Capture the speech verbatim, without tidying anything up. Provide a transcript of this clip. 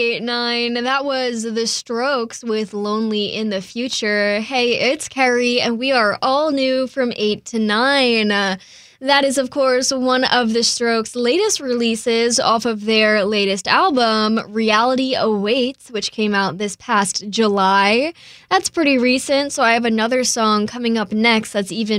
eight nine. That was The Strokes with Lonely in the Future. Hey, it's Carrie, and we are all new from eight to nine. Uh, that is, of course, one of The Strokes' latest releases off of their latest album, Reality Awaits, which came out this past July. That's pretty recent, so I have another song coming up next that's even